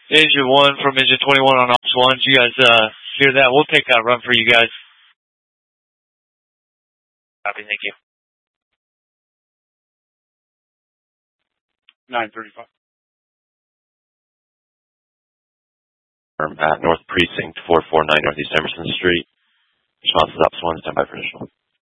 Engine 1 from Engine 21 on Ops 1. Did you guys hear that? We'll take that run for you guys. Copy, thank you. 935. At North Precinct 449 Northeast Emerson Street. Response is Ops 1, stand by for additional.